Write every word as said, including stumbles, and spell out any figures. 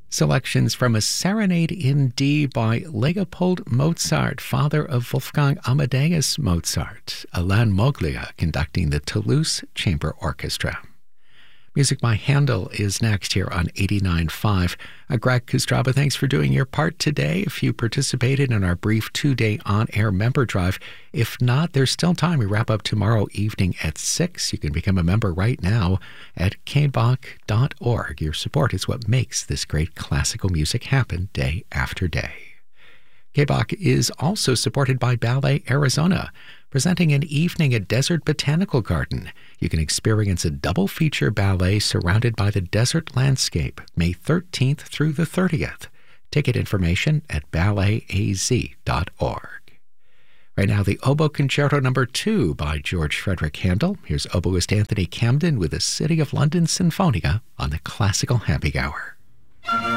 Selections from a Serenade in D by Leopold Mozart, father of Wolfgang Amadeus Mozart. Alain Moglia conducting the Toulouse Chamber Orchestra. Music by Handel is next here on eighty-nine point five. Uh, Greg Kustraba, thanks for doing your part today. If you participated in our brief two-day on-air member drive, if not, there's still time. We wrap up tomorrow evening at six. You can become a member right now at k bach dot org. Your support is what makes this great classical music happen day after day. K B O C is also supported by Ballet Arizona, presenting an evening at Desert Botanical Garden. You can experience a double feature ballet surrounded by the desert landscape, May thirteenth through the thirtieth. Ticket information at ballet a z dot org. Right now, the Oboe Concerto Number two by George Frederick Handel. Here's oboist Anthony Camden with the City of London Sinfonia on the Classical Happy Hour.